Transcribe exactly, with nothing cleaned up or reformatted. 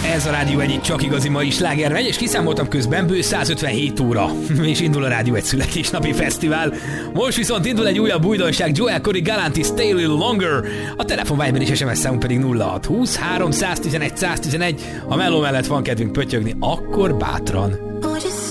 Ez a rádió egyik csak igazi mai sláger megy, és kiszámoltam közben bő száz ötvenhét óra, és indul a rádió egy születésnapi fesztivál. Most viszont indul egy újabb újdonság, Joel Corey Galantis Stay a Little Longer, a telefon Viber és es em es számunk pedig nulla hat húsz három száz tizenegy száz tizenegy. Ha melló mellett van kedvünk pötyögni, akkor bátran. Oh,